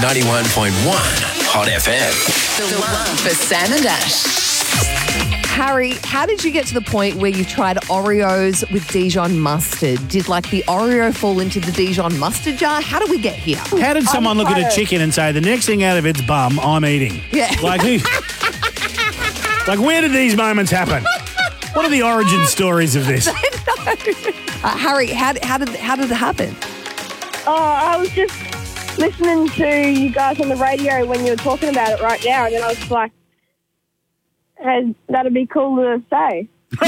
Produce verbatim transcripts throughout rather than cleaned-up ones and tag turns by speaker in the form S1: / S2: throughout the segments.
S1: ninety-one point one Hot F M.
S2: The one for Sam and Ash.
S3: Harry, how did you get to the point where you tried Oreos with Dijon mustard? Did like the Oreo fall into the Dijon mustard jar? How did we get here?
S4: How did someone look at a chicken and say, the next thing out of its bum, I'm eating?
S3: Yeah.
S4: Like, who, like where did these moments happen? What are the origin stories of this?
S3: Uh, Harry, how, how did how did it happen?
S5: Oh, I was just listening to you guys on the radio when you were talking about it right now, and then I was like, hey, that'd be cool to say.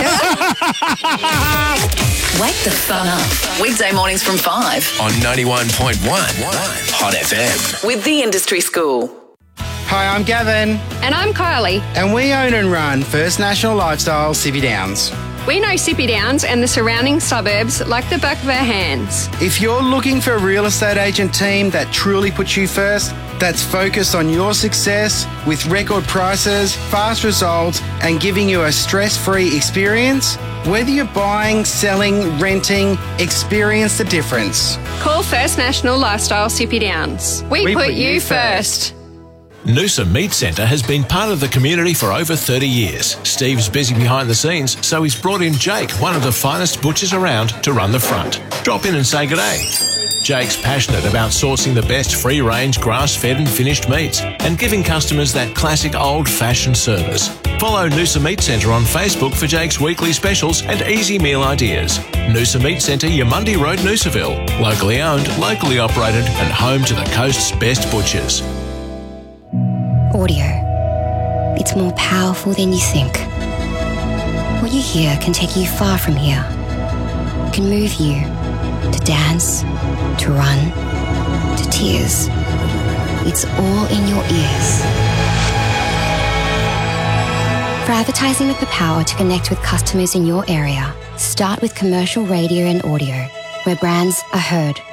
S2: Wake the fun up. Weekday mornings from five.
S1: On ninety-one point one Hot F M.
S2: With the Industry School.
S6: Hi, I'm Gavin,
S7: And I'm Kylie.
S6: and we own and run First National Lifestyle Sippy Downs.
S7: We know Sippy Downs and the surrounding suburbs like the back of our hands.
S6: If you're looking for a real estate agent team that truly puts you first, that's focused on your success with record prices, fast results, and giving you a stress-free experience, whether you're buying, selling, renting, experience the difference.
S7: Call First National Lifestyle Sippy Downs. We,
S6: We
S7: put,
S6: put
S7: you
S6: you
S7: first.
S1: Noosa Meat Centre has been part of the community for over thirty years. Steve's busy behind the scenes, so he's brought in Jake, one of the finest butchers around, to run the front. Drop in and say g'day. Jake's passionate about sourcing the best free-range, grass-fed and finished meats and giving customers that classic old-fashioned service. Follow Noosa Meat Centre on Facebook for Jake's weekly specials and easy meal ideas. Noosa Meat Centre, Yamundi Road, Noosaville. Locally owned, locally operated and home to the coast's best butchers.
S8: Audio. It's more powerful than you think. What you hear can take you far from here. It can move you to dance, to run, to tears. It's all in your ears. For advertising with the power to connect with customers in your area, start with commercial radio and audio, where brands are heard.